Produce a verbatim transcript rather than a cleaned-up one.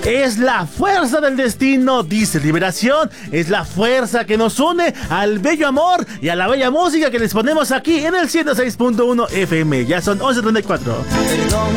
Es la fuerza del destino, dice Liberación. Es la fuerza que nos une al bello amor y a la bella música que les ponemos aquí en el ciento seis punto uno F M. Ya son once treinta y cuatro.